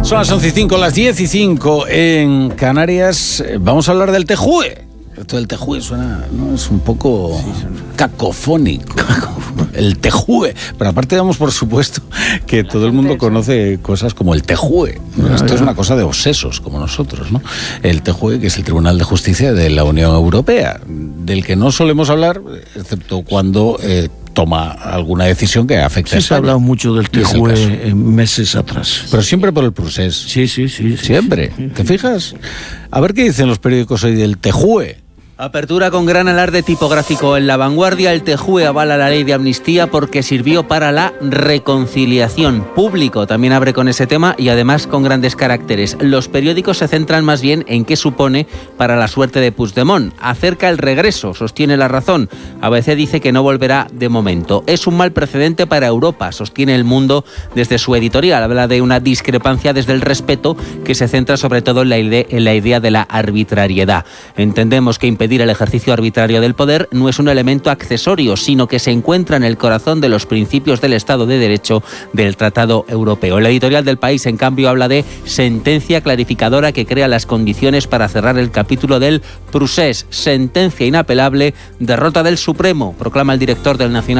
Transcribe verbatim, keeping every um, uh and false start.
Son las once y cinco, las diez y cinco en Canarias. Vamos a hablar del Tejue. Esto del Tejue suena, ¿no? Es un poco sí, suena cacofónico. El Tejue. Pero aparte damos por supuesto que todo el mundo conoce cosas como el Tejue. ¿No? Esto es una cosa de obsesos como nosotros, ¿no? El Tejue, que es el Tribunal de Justicia de la Unión Europea, del que no solemos hablar, excepto cuando eh, toma alguna decisión que afecte sí, a España. Se ha hablado mucho del Tejue meses atrás. Pero siempre por el procés. Sí, sí, sí. sí siempre. Sí, sí. ¿Te fijas? A ver qué dicen los periódicos hoy del Tejue. Apertura con gran alarde tipográfico en La Vanguardia. El Tejue avala la ley de amnistía porque sirvió para la reconciliación. Público también abre con ese tema y además con grandes caracteres. Los periódicos se centran más bien en qué supone para la suerte de Puigdemont. Acerca el regreso, sostiene La Razón. A B C dice que no volverá de momento. Es un mal precedente para Europa, sostiene El Mundo desde su editorial. Habla de una discrepancia desde el respeto que se centra sobre todo en la idea, en la idea de la arbitrariedad. Entendemos que impedir el ejercicio arbitrario del poder no es un elemento accesorio, sino que se encuentra en el corazón de los principios del Estado de Derecho del Tratado Europeo. El editorial del País, en cambio, habla de sentencia clarificadora que crea las condiciones para cerrar el capítulo del procés. Sentencia inapelable, derrota del Supremo, proclama el director del Nacional